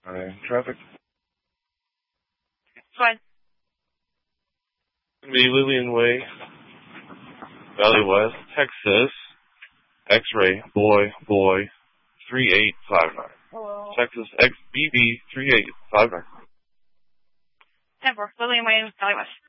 Traffic. Fine. Be Lillian Way, Valley West, Texas, X-ray, boy, 3859. Hello. Texas, XBB 3859. 10-4, Lillian Way, Valley West.